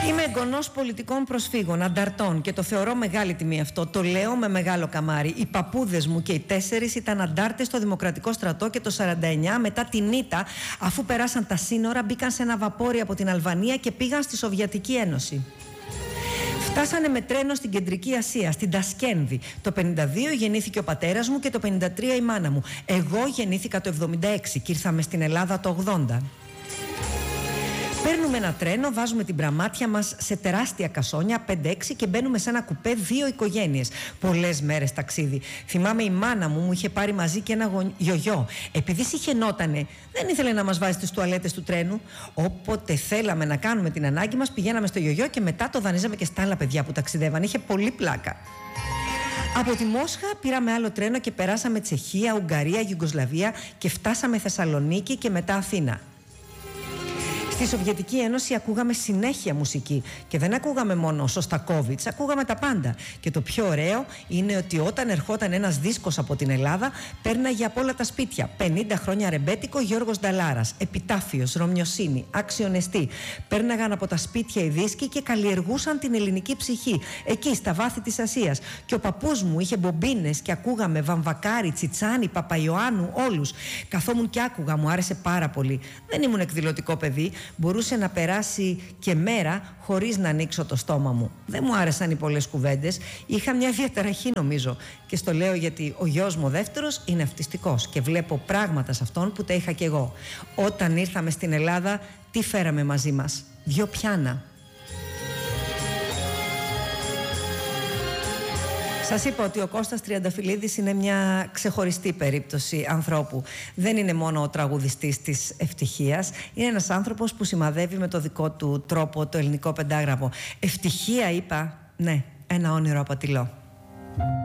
Είμαι εγγονός πολιτικών προσφύγων, ανταρτών, και το θεωρώ μεγάλη τιμή αυτό. Το λέω με μεγάλο καμάρι. Οι παππούδες μου και οι 4 ήταν αντάρτες στο Δημοκρατικό Στρατό και το 49, μετά την ήττα, αφού περάσαν τα σύνορα, μπήκαν σε ένα βαπόρι από την Αλβανία και πήγαν στη Σοβιετική Ένωση. Φτάσανε με τρένο στην Κεντρική Ασία, στην Τασκένδη. Το 52 γεννήθηκε ο πατέρας μου και το 53 η μάνα μου. Εγώ γεννήθηκα το 76 και ήρθαμε στην Ελλάδα το 80. Παίρνουμε ένα τρένο, βάζουμε την πραμάτια μας σε τεράστια κασόνια, 5-6, και μπαίνουμε σε ένα κουπέ 2 οικογένειες. Πολλές μέρες ταξίδι. Θυμάμαι η μάνα μου είχε πάρει μαζί και ένα γιογιό. Επειδή συχαινότανε, δεν ήθελε να μας βάζει στις τουαλέτες του τρένου. Όποτε θέλαμε να κάνουμε την ανάγκη μας, πηγαίναμε στο γιογιό και μετά το δανείζαμε και στα άλλα παιδιά που ταξιδεύαν. Είχε πολύ πλάκα. Από τη Μόσχα πήραμε άλλο τρένο και περάσαμε Τσεχία, Ουγγαρία, Γιουγκοσλαβία και φτάσαμε Θεσσαλονίκη και μετά Αθήνα. Στη Σοβιετική Ένωση ακούγαμε συνέχεια μουσική και δεν ακούγαμε μόνο Σωστακόβιτς, ακούγαμε τα πάντα. Και το πιο ωραίο είναι ότι όταν ερχόταν ένας δίσκος από την Ελλάδα, πέρναγε από όλα τα σπίτια. 50 χρόνια ρεμπέτικο, Γιώργος Νταλάρας, Επιτάφιος, Ρωμιοσύνη, Αξιονεστή. Πέρναγαν από τα σπίτια οι δίσκοι και καλλιεργούσαν την ελληνική ψυχή, εκεί στα βάθη της Ασίας. Και ο παππούς μου είχε μπομπίνες και ακούγαμε Βαμβακάρη, Τσιτσάνη, Παπαϊωάννου, όλους. Καθόμουν και άκουγα, μου άρεσε πάρα πολύ. Δεν ήμουν εκδηλωτικό παιδί. Μπορούσε να περάσει και μέρα χωρίς να ανοίξω το στόμα μου. Δεν μου άρεσαν οι πολλές κουβέντες. Είχα μια διαταραχή, νομίζω. Και στο λέω γιατί ο γιος μου ο δεύτερος είναι αυτιστικός και βλέπω πράγματα σε αυτόν που τα είχα κι εγώ. Όταν ήρθαμε στην Ελλάδα, τι φέραμε μαζί μας? 2 πιάνα. Σας είπα ότι ο Κώστας Τριανταφυλλίδης είναι μια ξεχωριστή περίπτωση ανθρώπου. Δεν είναι μόνο ο τραγουδιστής της ευτυχίας. Είναι ένας άνθρωπος που σημαδεύει με το δικό του τρόπο το ελληνικό πεντάγραμμο. Ευτυχία, είπα, ναι, ένα όνειρο απατηλό.